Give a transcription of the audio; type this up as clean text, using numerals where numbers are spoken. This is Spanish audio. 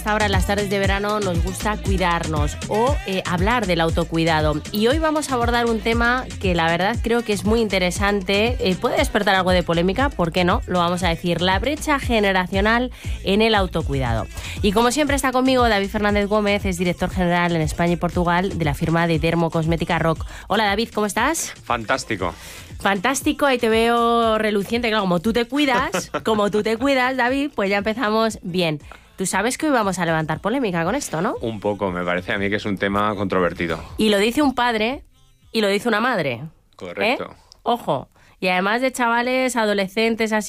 Ahora en las tardes de verano nos gusta cuidarnos o hablar del autocuidado. Y hoy vamos a abordar un tema que la verdad creo que es muy interesante. Puede despertar algo de polémica, ¿por qué no? Lo vamos a decir, la brecha generacional en el autocuidado. Y como siempre está conmigo David Fernández Gómez, es director general en España y Portugal de la firma de Dermocosmética Rock. Hola David, ¿cómo estás? Fantástico. Fantástico, ahí te veo reluciente. Claro, como tú te cuidas, David, pues ya empezamos bien. Tú sabes que hoy vamos a levantar polémica con esto, ¿no? Un poco, me parece a mí que es un tema controvertido. Y lo dice un padre y lo dice una madre. Correcto. Ojo. Y además de chavales, adolescentes, así,